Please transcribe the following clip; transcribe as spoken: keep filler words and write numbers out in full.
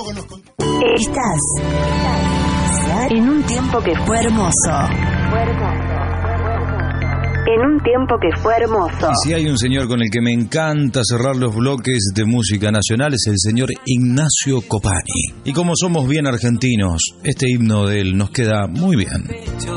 Estás en un tiempo que fue hermoso. En un tiempo que fue hermoso. Y si hay un señor con el que me encanta cerrar los bloques de música nacional es el señor Ignacio Copani. Y como somos bien argentinos, este himno de él nos queda muy bien.